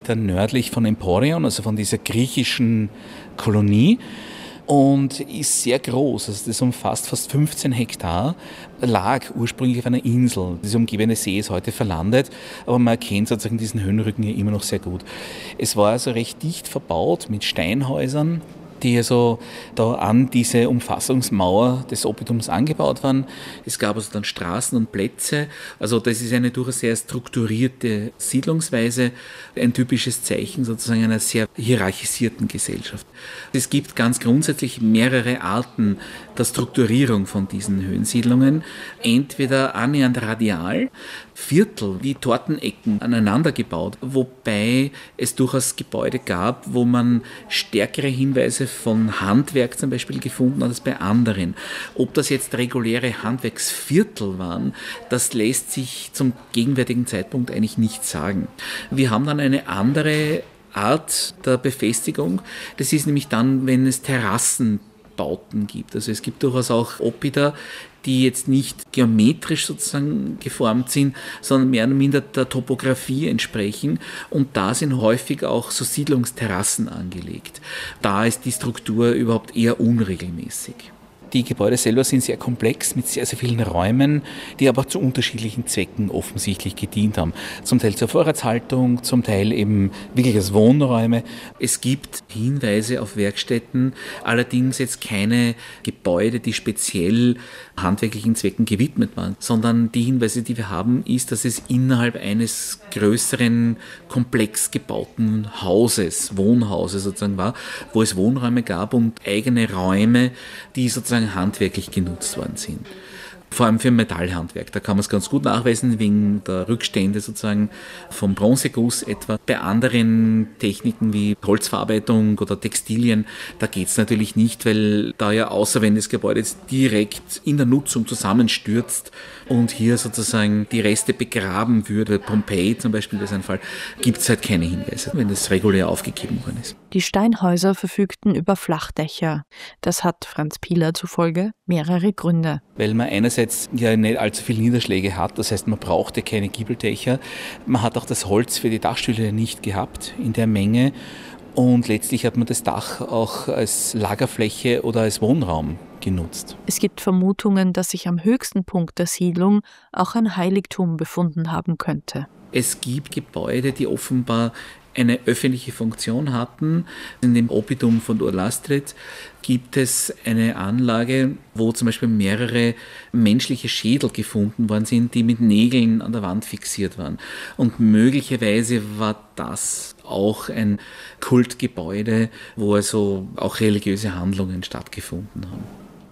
Kilometer nördlich von Emporion, also von dieser griechischen Kolonie. Und ist sehr groß, also das umfasst fast 15 Hektar, lag ursprünglich auf einer Insel. Dieser umgebende See ist heute verlandet, aber man erkennt sozusagen diesen Höhenrücken hier immer noch sehr gut. Es war also recht dicht verbaut mit Steinhäusern, die also da an diese Umfassungsmauer des Oppidums angebaut waren. Es gab also dann Straßen und Plätze. Also das ist eine durchaus sehr strukturierte Siedlungsweise, ein typisches Zeichen sozusagen einer sehr hierarchisierten Gesellschaft. Es gibt ganz grundsätzlich mehrere Arten der Strukturierung von diesen Höhensiedlungen. Entweder annähernd radial, Viertel wie Tortenecken aneinander gebaut, wobei es durchaus Gebäude gab, wo man stärkere Hinweise von Handwerk zum Beispiel gefunden hat als bei anderen. Ob das jetzt reguläre Handwerksviertel waren, das lässt sich zum gegenwärtigen Zeitpunkt eigentlich nicht sagen. Wir haben dann eine andere Art der Befestigung. Das ist nämlich dann, wenn es Terrassenbauten gibt. Also es gibt durchaus auch Oppida, die jetzt nicht geometrisch sozusagen geformt sind, sondern mehr oder minder der Topografie entsprechen. Und da sind häufig auch so Siedlungsterrassen angelegt. Da ist die Struktur überhaupt eher unregelmäßig. Die Gebäude selber sind sehr komplex mit sehr, sehr vielen Räumen, die aber zu unterschiedlichen Zwecken offensichtlich gedient haben. Zum Teil zur Vorratshaltung, zum Teil eben wirklich als Wohnräume. Es gibt Hinweise auf Werkstätten, allerdings jetzt keine Gebäude, die speziell handwerklichen Zwecken gewidmet waren, sondern die Hinweise, die wir haben, ist, dass es innerhalb eines größeren, komplex gebauten Hauses, Wohnhauses sozusagen war, wo es Wohnräume gab und eigene Räume, die sozusagen handwerklich genutzt worden sind. Vor allem für Metallhandwerk. Da kann man es ganz gut nachweisen, wegen der Rückstände sozusagen vom Bronzeguss etwa. Bei anderen Techniken wie Holzverarbeitung oder Textilien, da geht es natürlich nicht, weil da ja außer wenn das Gebäude jetzt direkt in der Nutzung zusammenstürzt und hier sozusagen die Reste begraben würde, Pompeji zum Beispiel, das ist ein Fall, gibt es halt keine Hinweise, wenn das regulär aufgegeben worden ist. Die Steinhäuser verfügten über Flachdächer. Das hat Franz Piehler zufolge mehrere Gründe. Weil man einerseits ja nicht allzu viele Niederschläge hat, das heißt, man brauchte keine Giebeldächer. Man hat auch das Holz für die Dachstühle nicht gehabt in der Menge. Und letztlich hat man das Dach auch als Lagerfläche oder als Wohnraum genutzt. Es gibt Vermutungen, dass sich am höchsten Punkt der Siedlung auch ein Heiligtum befunden haben könnte. Es gibt Gebäude, die offenbar eine öffentliche Funktion hatten. In dem Oppidum von Urlastret gibt es eine Anlage, wo zum Beispiel mehrere menschliche Schädel gefunden worden sind, die mit Nägeln an der Wand fixiert waren. Und möglicherweise war das auch ein Kultgebäude, wo also auch religiöse Handlungen stattgefunden haben.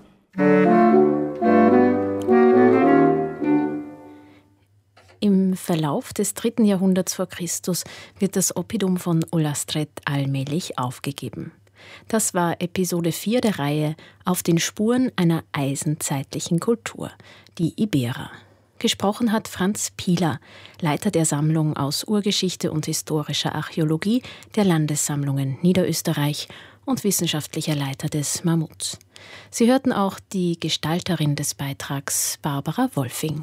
Im Verlauf des 3. Jahrhunderts vor Christus wird das Oppidum von Urlastret allmählich aufgegeben. Das war Episode 4 der Reihe Auf den Spuren einer eisenzeitlichen Kultur, die Iberer. Gesprochen hat Franz Piehler, Leiter der Sammlung aus Urgeschichte und historischer Archäologie der Landessammlungen Niederösterreich und wissenschaftlicher Leiter des Mammuts. Sie hörten auch die Gestalterin des Beitrags, Barbara Wolfing.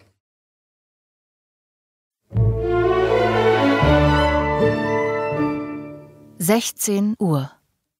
Uhr.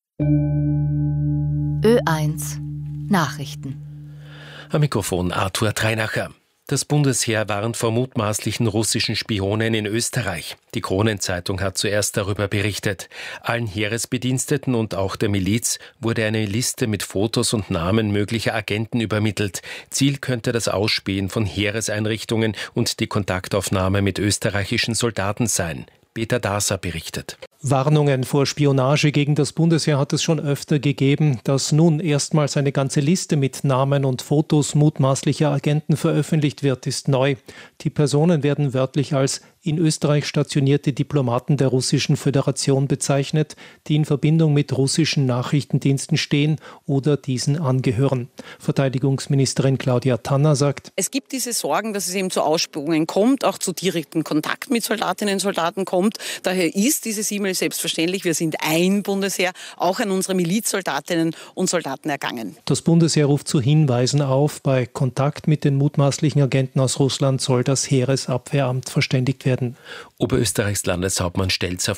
Ö1 Nachrichten. Am Mikrofon Arthur Treinacher. Das Bundesheer warnt vor mutmaßlichen russischen Spionen in Österreich. Die Kronenzeitung hat zuerst darüber berichtet. Allen Heeresbediensteten und auch der Miliz wurde eine Liste mit Fotos und Namen möglicher Agenten übermittelt. Ziel könnte das Ausspähen von Heereseinrichtungen und die Kontaktaufnahme mit österreichischen Soldaten sein. Peter Daser berichtet. Warnungen vor Spionage gegen das Bundesheer hat es schon öfter gegeben. Dass nun erstmals eine ganze Liste mit Namen und Fotos mutmaßlicher Agenten veröffentlicht wird, ist neu. Die Personen werden wörtlich als in Österreich stationierte Diplomaten der Russischen Föderation bezeichnet, die in Verbindung mit russischen Nachrichtendiensten stehen oder diesen angehören. Verteidigungsministerin Claudia Tanner sagt: Es gibt diese Sorgen, dass es eben zu Ausspähungen kommt, auch zu direkten Kontakt mit Soldatinnen und Soldaten kommt. Daher ist dieses E-Mail selbstverständlich, wir sind ein Bundesheer, auch an unsere Milizsoldatinnen und Soldaten ergangen. Das Bundesheer ruft zu Hinweisen auf. Bei Kontakt mit den mutmaßlichen Agenten aus Russland soll das Heeresabwehramt verständigt werden. Oberösterreichs Landeshauptmann Stelzer